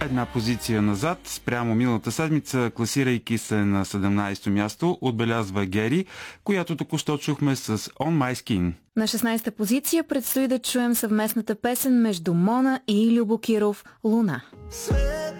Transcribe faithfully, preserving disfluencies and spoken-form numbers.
Една позиция назад, спрямо миналата седмица, класирайки се на седемнадесето място, отбелязва Гери, която току-що чухме с On My Skin. На шестнадесета позиция предстои да чуем съвместната песен между Мона и Любо Киров «Луна».